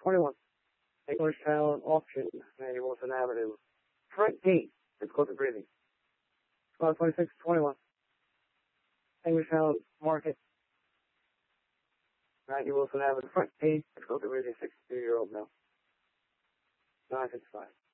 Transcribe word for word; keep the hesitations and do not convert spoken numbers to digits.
twenty-one. English Town Auction, Manny Wilson Avenue. Front gate, difficulty breathing. Squad twenty-six twenty-one. English Town Market, Manny Wilson Avenue. Front gate, difficulty breathing, sixty-two-year-old male. nine sixty-five.